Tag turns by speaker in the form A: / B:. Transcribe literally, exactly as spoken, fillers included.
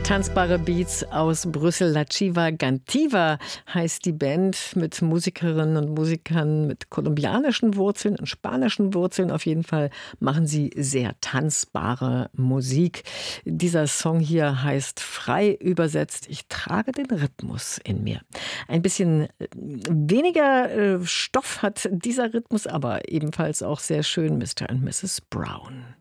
A: Tanzbare Beats aus Brüssel. La Chiva Gantiva heißt die Band, mit Musikerinnen und Musikern mit kolumbianischen Wurzeln und spanischen Wurzeln. Auf jeden Fall machen sie sehr tanzbare Musik. Dieser Song hier heißt frei übersetzt: Ich trage den Rhythmus in mir. Ein bisschen weniger Stoff hat dieser Rhythmus, aber ebenfalls auch sehr schön: Mister und Misses Brown.